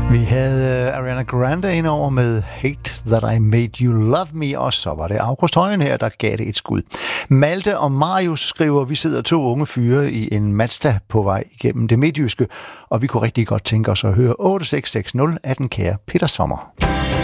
Vi havde Ariana Grande indover med Hate That I Made You Love Me, og så var det August Højen her, der gav det et skud. Malte og Marius skriver, vi sidder 2 unge fyre i en Mazda på vej igennem det midtjyske, og vi kunne rigtig godt tænke os at høre 8660 af den kære Peter Sommer.